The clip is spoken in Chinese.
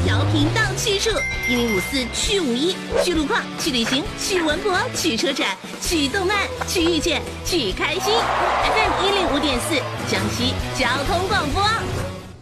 调频到去处，1054去51，去路况，去旅行，去文博，去车展，去动漫，去遇见，去开心。FM105.4，江西交通广播。